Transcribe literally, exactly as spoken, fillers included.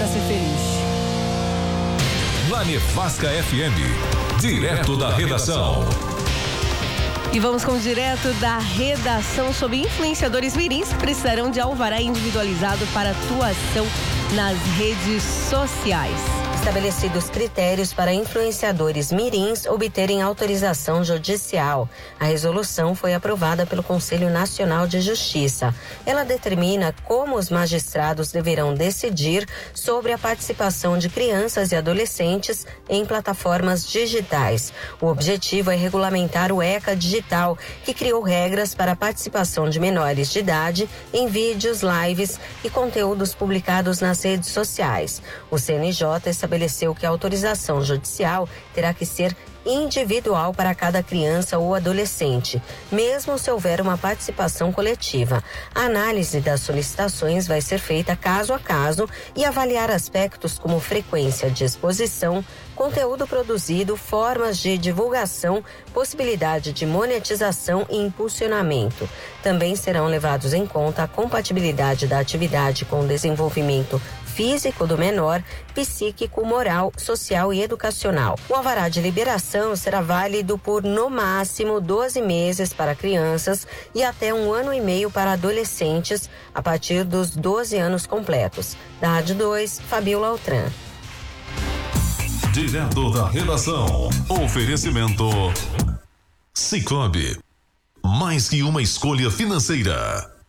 ser feliz. Na Nevasca F M, direto da redação. E vamos com o direto da redação sobre influenciadores mirins que precisarão de alvará individualizado para atuação nas redes sociais. Estabelecidos critérios para influenciadores mirins obterem autorização judicial. A resolução foi aprovada pelo Conselho Nacional de Justiça. Ela determina como os magistrados deverão decidir sobre a participação de crianças e adolescentes em plataformas digitais. O objetivo é regulamentar o ECA Digital, que criou regras para a participação de menores de idade em vídeos, lives e conteúdos publicados nas redes sociais. O C N J estabeleceu que a autorização judicial terá que ser individual para cada criança ou adolescente, mesmo se houver uma participação coletiva. A análise das solicitações vai ser feita caso a caso e avaliar aspectos como frequência de exposição, conteúdo produzido, formas de divulgação, possibilidade de monetização e impulsionamento. Também serão levados em conta a compatibilidade da atividade com o desenvolvimento físico do menor, psíquico, moral, social e educacional. O alvará de liberação será válido por, no máximo, doze meses para crianças e até um ano e meio para adolescentes, a partir dos doze anos completos. Da Rádio dois, Fabiola Altran. Direto da redação. Oferecimento Sicoob. Mais que uma escolha financeira.